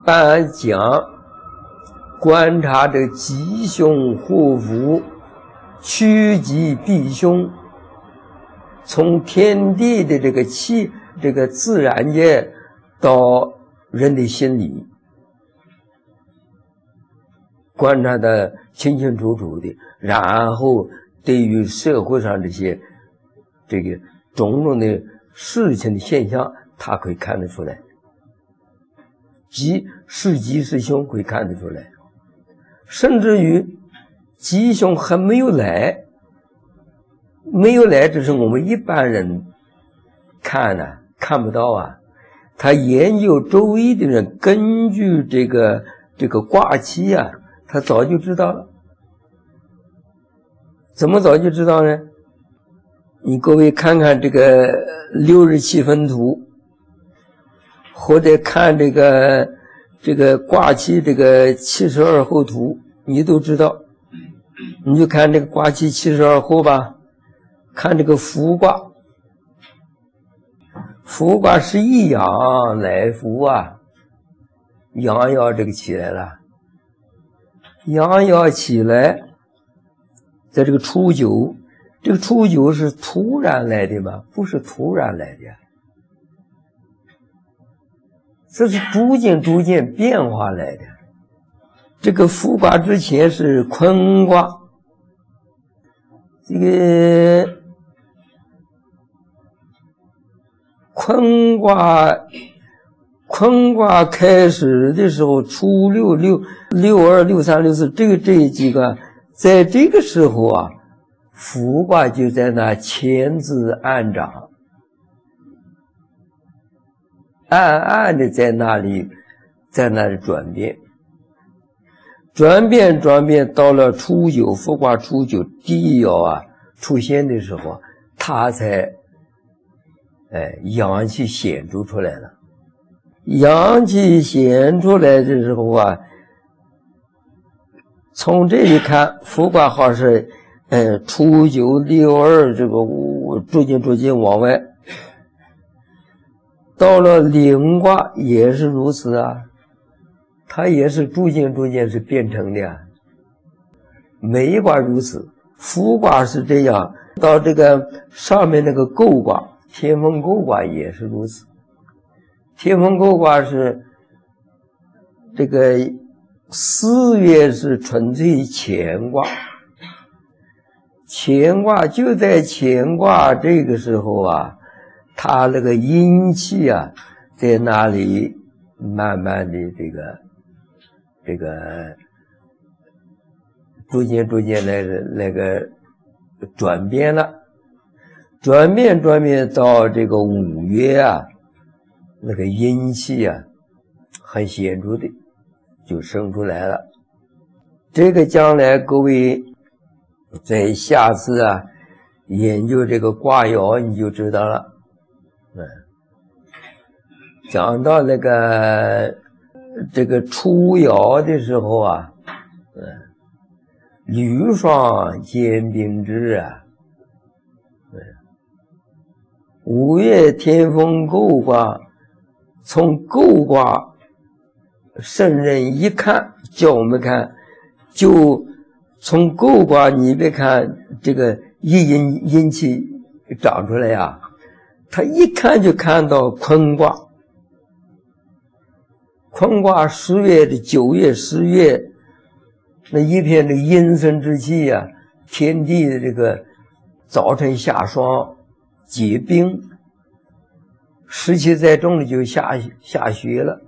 般讲观察这个吉凶祸福，趋吉避凶，从天地的这个气，这个自然界到人的心理，观察的清清楚楚的，然后对于社会上这些这个种种的事情的现象，他可以看得出来，吉是凶可以看得出来，甚至于吉凶还没有来，这是我们一般人看呢看不到啊。他研究周易的人，根据这个卦气啊，他早就知道了。怎么早就知道呢？你各位看看这个6日气分图，或者看这个卦气这个72候图，你都知道。你就看这个卦气72候吧，看这个伏卦，伏卦是一阳来伏啊，阳要这个起来了，阳要起来，在这个初九，这个初九是突然来的吗？不是突然来的，这是逐渐变化来的。这个伏卦之前是坤卦，这个坤卦开始的时候，初六、62、63、64，这几个，在这个时候啊，伏卦就在那潜滋暗长，暗的在那里转变，到了初九，伏卦初九第一爻啊出现的时候，它才阳气显出来了。阳气显出来的时候啊，从这里看，伏卦号是初九、62这个逐渐往外，到了临卦也是如此啊，它也是逐渐是变成的啊。每一卦如此，伏卦是这样，到这个上面那个姤卦，天风姤卦也是如此。天风姤卦是这个4月是纯粹乾卦，就在乾卦这个时候啊，它那个阴气啊，在那里慢慢的这个逐渐那个转变了，转变到这个5月啊，那个阴气啊很显著的就生出来了。这个将来各位在下次啊研究这个卦爻你就知道了。讲到那个这个初爻的时候啊，履霜坚冰之啊，5月天风姤卦，从姤卦圣人一看，叫我们看，就从姤卦你别看这个阴气长出来呀，他一看就看到坤卦10月的9月10月那一片这个阴森之气啊，天地的这个早晨下霜结冰，湿气再重的就下雪了。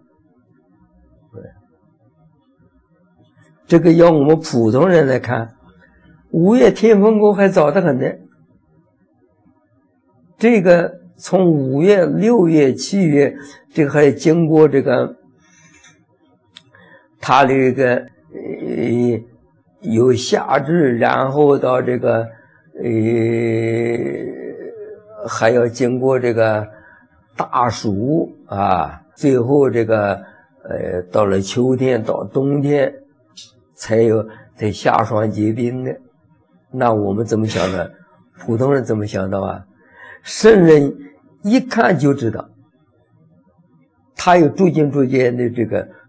这个要我们普通人来看，5月天风姤还早得很呢。这个从5月、6月、7月，这个还经过这个它这个有夏至，然后到这个还要经过这个大暑啊，最后这个到了秋天到冬天才有在下霜结冰的。那我们怎么想的？普通人怎么想到啊？圣人一看就知道，他有逐渐的这个